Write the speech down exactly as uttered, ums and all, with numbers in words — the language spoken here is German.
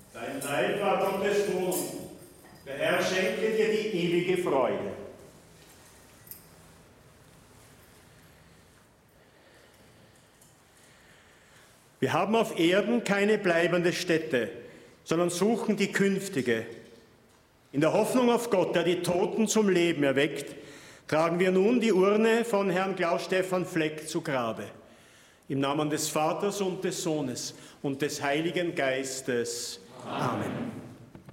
Dein Leib war Gottes Thron. Der Herr schenke dir die ewige Freude. Wir haben auf Erden keine bleibende Stätte, sondern suchen die künftige. In der Hoffnung auf Gott, der die Toten zum Leben erweckt, tragen wir nun die Urne von Herrn Klaus Stefan Fleck zu Grabe. Im Namen des Vaters und des Sohnes und des Heiligen Geistes. Amen.